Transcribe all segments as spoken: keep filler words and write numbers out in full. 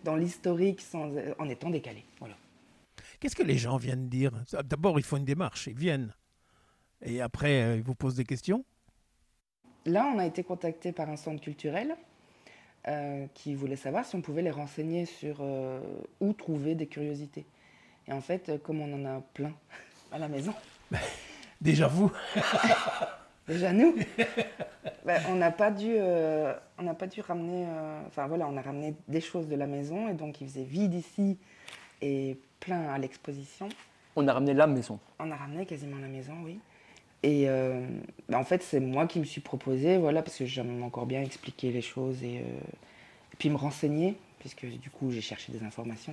dans l'historique sans, en étant décalé. Voilà. Qu'est-ce que les gens viennent dire? D'abord, ils font une démarche, ils viennent. Et après, euh, ils vous posent des questions? Là, on a été contacté par un centre culturel euh, qui voulait savoir si on pouvait les renseigner sur euh, où trouver des curiosités. Et en fait, euh, comme on en a plein à la maison... Déjà vous? Déjà nous, ben, on n'a pas dû, euh, on n'a pas dû ramener, euh, enfin voilà, on a ramené des choses de la maison et donc il faisait vide ici et plein à l'exposition. On a ramené la maison. On a ramené quasiment la maison, oui. Et euh, ben, en fait, c'est moi qui me suis proposé, voilà, parce que j'aime encore bien expliquer les choses et, euh, et puis me renseigner, puisque du coup j'ai cherché des informations.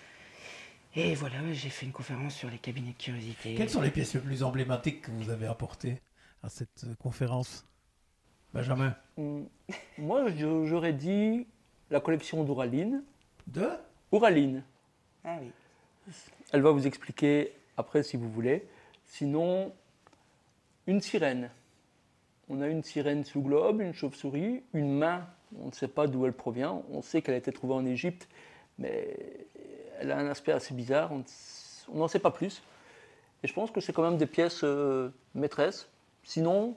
Et voilà, j'ai fait une conférence sur les cabinets de curiosité. Quelles sont les pièces les plus emblématiques que vous avez apportées à cette conférence, Benjamin? Hum, Moi, je- j'aurais dit la collection d'Ouraline. De Ouraline. Ah oui. Elle va vous expliquer après si vous voulez. Sinon, une sirène. On a une sirène sous globe, une chauve-souris, une main. On ne sait pas d'où elle provient. On sait qu'elle a été trouvée en Égypte, mais elle a un aspect assez bizarre. On n'en sait pas plus. Et je pense que c'est quand même des pièces euh, maîtresses. Sinon,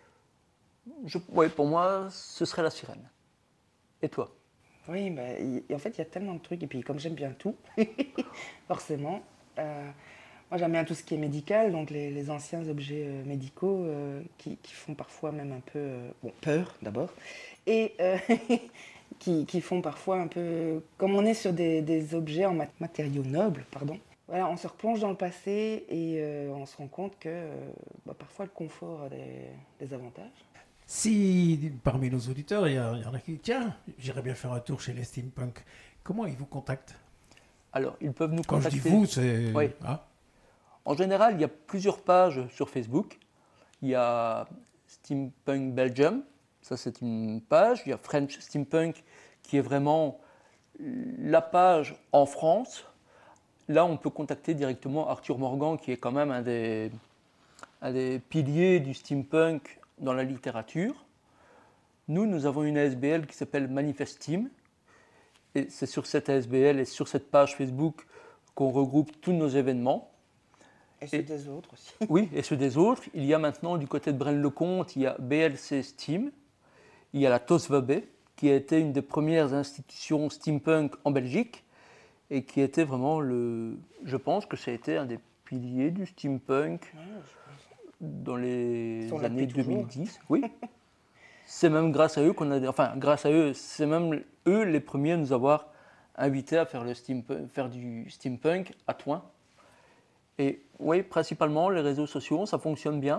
je, ouais, pour moi, ce serait la sirène. Et toi? Oui, bah, y- en fait, il y a tellement de trucs. Et puis, comme j'aime bien tout, forcément, euh, moi, j'aime bien tout ce qui est médical, donc les, les anciens objets euh, médicaux euh, qui, qui font parfois même un peu euh, bon, peur, d'abord, et euh, qui, qui font parfois un peu... Comme on est sur des, des objets en mat- matériaux nobles, pardon, voilà, on se replonge dans le passé et euh, on se rend compte que euh, bah, parfois le confort a des, des avantages. Si parmi nos auditeurs, il y, a- il y en a qui, tiens, j'irais bien faire un tour chez les steampunk, comment ils vous contactent? Alors, ils peuvent nous Quand contacter. je dis vous, c'est... Oui. Hein? En général, il y a plusieurs pages sur Facebook. Il y a Steampunk Belgium, ça c'est une page. Il y a French Steampunk, qui est vraiment la page en France. Là, on peut contacter directement Arthur Morgan, qui est quand même un des, un des piliers du steampunk dans la littérature. Nous, nous avons une A S B L qui s'appelle Manifest Steam. Et c'est sur cette A S B L et sur cette page Facebook qu'on regroupe tous nos événements. Et ceux Et- des autres aussi. Oui, et ceux des autres. Il y a maintenant du côté de Braine-le-Comte, il y a B L C Steam, il y a la TOSVAB, qui a été une des premières institutions steampunk en Belgique et qui était vraiment le. Je pense que ça a été un des piliers du steampunk Ouais, je- dans les Ils sont là années depuis deux mille toujours. dix. Oui. C'est même grâce à eux qu'on a. Enfin, grâce à eux, c'est même eux les premiers à nous avoir invités à faire, le steampunk, faire du steampunk à Thoin. Et oui, principalement, les réseaux sociaux, ça fonctionne bien.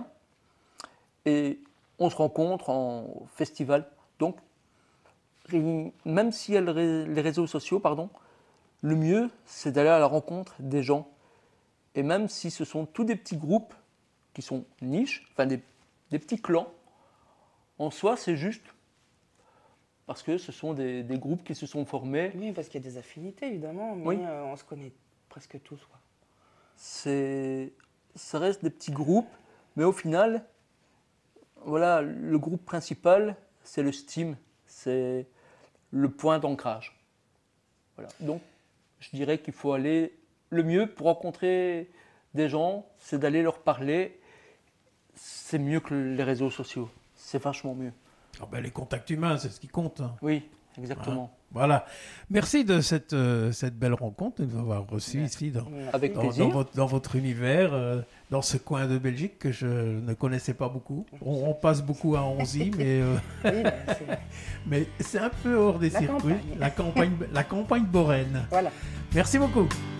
Et on se rencontre en festival. Donc, ri- même si y a le ré- les réseaux sociaux, pardon, le mieux, c'est d'aller à la rencontre des gens. Et même si ce sont tous des petits groupes qui sont niches, enfin des, des petits clans, en soi, c'est juste parce que ce sont des, des groupes qui se sont formés. Oui, parce qu'il y a des affinités, évidemment, mais Oui. euh, on se connaît presque tous, quoi. C'est, ça reste des petits groupes, mais au final, voilà, le groupe principal, c'est le Steam, c'est le point d'ancrage. Voilà. Donc, je dirais qu'il faut aller, le mieux pour rencontrer des gens, c'est d'aller leur parler. C'est mieux que les réseaux sociaux, c'est vachement mieux. Ah ben, les contacts humains, c'est ce qui compte. Hein. Oui, exactement. Voilà. Merci de cette, euh, cette belle rencontre, de nous avoir reçus ici dans, Merci. Avec dans, plaisir. dans votre, dans votre univers, euh, dans ce coin de Belgique que je ne connaissais pas beaucoup. On, on passe beaucoup à Onzy, mais, euh, Oui, mais c'est- mais c'est un peu hors des La circuits. campagne. La campagne, la campagne boraine. voilà. Merci beaucoup.